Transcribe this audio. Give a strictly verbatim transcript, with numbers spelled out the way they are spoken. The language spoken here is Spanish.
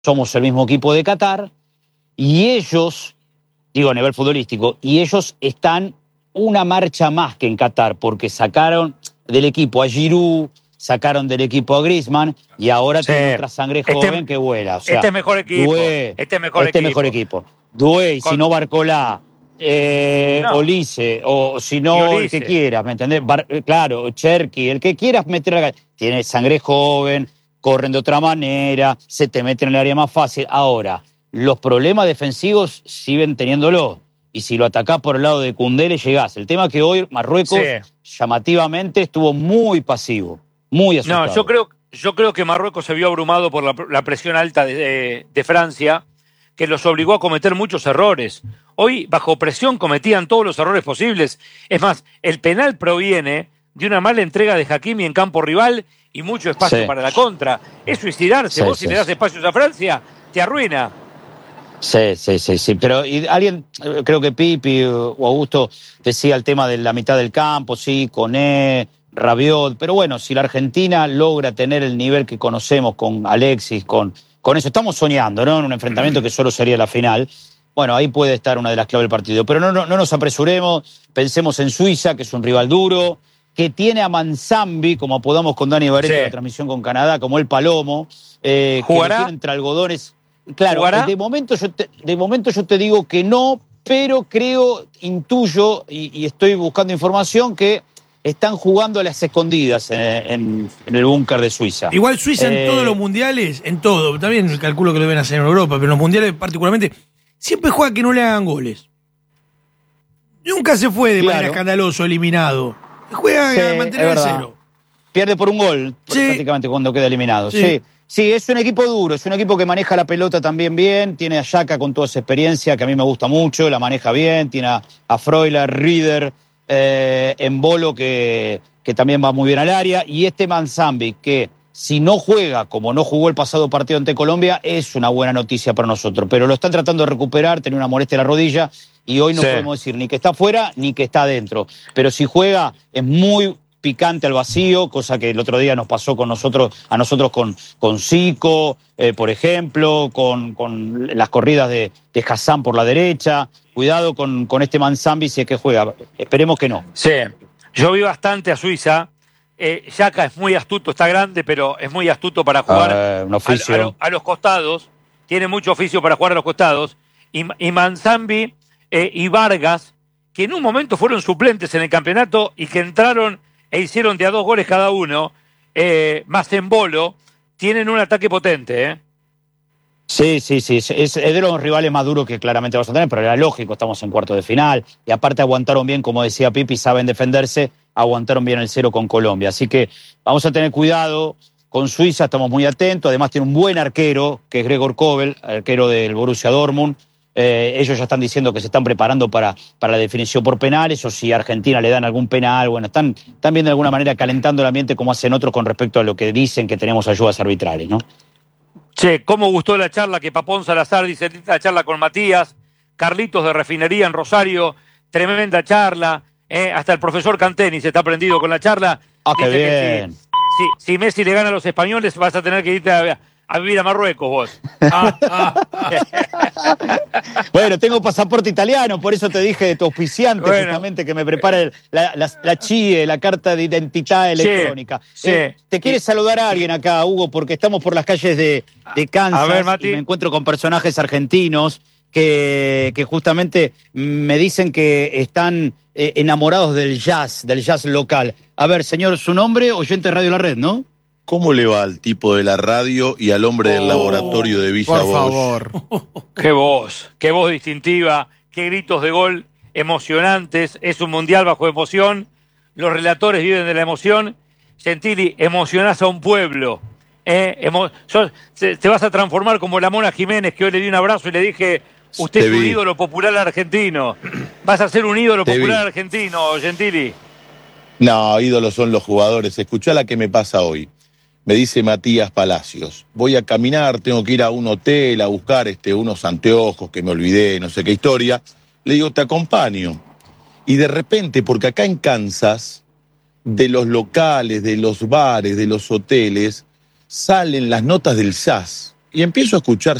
somos el mismo equipo de Qatar y ellos, digo a nivel futbolístico, y ellos están una marcha más que en Qatar porque sacaron del equipo a Giroud, sacaron del equipo a Griezmann y ahora Sí. tiene otra sangre Este- joven que vuela. O sea, este es mejor equipo. Doué, Este es mejor este equipo. mejor equipo. Doué, y Con- si no Barcolá, eh, No. Olise, o si Y no Olise. el que quieras, ¿me entendés? Bar- eh, claro, Cherki, el que quieras meter acá. Tiene sangre joven, corren de otra manera, se te meten en el área más fácil. Ahora, los problemas defensivos siguen teniéndolo. Y si lo atacás por el lado de Koundé, le llegás. El tema es que hoy Marruecos, Sí. llamativamente, estuvo muy pasivo, muy asustado. No, yo creo, yo creo que Marruecos se vio abrumado por la, la presión alta de, de, de Francia, que los obligó a cometer muchos errores. Hoy, bajo presión, cometían todos los errores posibles. Es más, el penal proviene de una mala entrega de Hakimi en campo rival y mucho espacio Sí. para la contra. Es suicidarse. Sí, Vos, sí, si le das sí. espacios a Francia, te arruina. Sí, sí, sí, sí. Pero y alguien, eh, creo que Pipi o Augusto decía el tema de la mitad del campo, sí, Koné, Rabiot. Pero bueno, si la Argentina logra tener el nivel que conocemos con Alexis, con, con eso, estamos soñando, ¿no? En un enfrentamiento que solo sería la final. Bueno, ahí puede estar una de las claves del partido. Pero no, no, no nos apresuremos, pensemos en Suiza, que es un rival duro, que tiene a Manzambi, como apodamos con Dani Barreto Sí. en la transmisión con Canadá, como el Palomo, eh, que lo ¿Jugará? tiene entre algodones. Claro, ¿Jugará? de momento, yo te, de momento yo te digo que no, pero creo, intuyo y, y estoy buscando información que están jugando a las escondidas en, en- en el búnker de Suiza. Igual Suiza Eh, en todos los mundiales, en todo, también calculo que lo deben hacer en Europa, pero en los mundiales particularmente, siempre juega que no le hagan goles. Nunca se fue de Claro. manera escandaloso eliminado. Juega Sí, a mantener es el verdad. cero. Pierde por un gol, Sí. prácticamente, cuando queda eliminado. Sí. Sí. sí, es un equipo duro, es un equipo que maneja la pelota también bien, tiene a Xhaka con toda esa experiencia que a mí me gusta mucho, la maneja bien, tiene a, a Freuler, Rieder, eh, Embolo que, que también va muy bien al área, y este Manzambi que si no juega como no jugó el pasado partido ante Colombia, es una buena noticia para nosotros, pero lo están tratando de recuperar, tiene una molestia en la rodilla, y hoy no Sí. podemos decir ni que está afuera ni que está adentro, pero si juega es muy picante al vacío, cosa que el otro día nos pasó con nosotros, a nosotros con, con Zico, eh, por ejemplo, con, con las corridas de, de Hassan por la derecha. Cuidado con, con este Manzambi si es que juega. Esperemos que no. Sí, yo vi bastante a Suiza. Eh, Xhaka es muy astuto, está grande, pero es muy astuto para jugar Eh, un a, oficio. a lo- a los costados. Tiene mucho oficio para jugar a los costados. Y, y Manzambi eh, y Vargas, que en un momento fueron suplentes en el campeonato y que entraron e hicieron de a dos goles cada uno, eh, más Embolo, tienen un ataque potente, ¿eh? Sí, sí, sí. Es, es de los rivales más duros que claramente vamos a tener, pero era lógico, estamos en cuarto de final. Y aparte aguantaron bien, como decía Pipi, saben defenderse, aguantaron bien el cero con Colombia. Así que vamos a tener cuidado con Suiza, estamos muy atentos. Además tiene un buen arquero, que es Gregor Kobel, arquero del Borussia Dortmund. Eh, ellos ya están diciendo que se están preparando para, para la definición por penales, o si a Argentina le dan algún penal. Bueno, están también de alguna manera calentando el ambiente como hacen otros con respecto a lo que dicen que tenemos ayudas arbitrales, ¿no? Che, ¿cómo gustó la charla que Papón Salazar dice, la charla con Matías? Carlitos de Refinería en Rosario, tremenda charla. eh, hasta el profesor Canteni se está prendido con la charla. Ah, qué Dice que bien. si, si, si Messi le gana a los españoles, vas a tener que irte a, a vivir a Marruecos vos. Ah, ah. Bueno, tengo pasaporte italiano, por eso te dije de tu auspiciante, Bueno. justamente, que me prepare el- la, la, la CIE, la carta de identidad Sí, electrónica. sí. Eh, te quiere saludar a alguien acá, Hugo, porque estamos por las calles de, de Kansas A ver, Mati. y me encuentro con personajes argentinos que, que justamente me dicen que están eh, enamorados del jazz, del jazz local. A ver, señor, su nombre, oyente de Radio La Red, ¿no? ¿Cómo le va al tipo de la radio y al hombre del laboratorio de Villa Por Bosch? favor. Qué voz, qué voz distintiva, qué gritos de gol emocionantes. Es un mundial bajo emoción. Los relatores viven de la emoción. Gentili, emocionás a un pueblo. ¿eh? Emo- sos- te, te vas a transformar como la Mona Jiménez, que hoy le di un abrazo y le dije, usted Te es un vi. ídolo popular argentino. Vas a ser un ídolo Te popular vi. argentino, Gentili. No, ídolos son los jugadores. Escuchá la que me pasa hoy. Me dice Matías Palacios, voy a caminar, tengo que ir a un hotel a buscar este, unos anteojos que me olvidé, no sé qué historia. Le digo, te acompaño. Y de repente, porque acá en Kansas, de los locales, de los bares, de los hoteles, salen las notas del jazz. y empiezo a escuchar